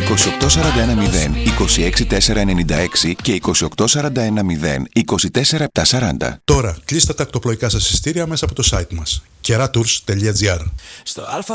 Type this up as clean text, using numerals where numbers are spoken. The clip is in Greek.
28410 και 28410 Τώρα κλείστε τα ακτοπλοϊκά σας εισιτήρια μέσα από το site μας. kera-tours.gr. Στο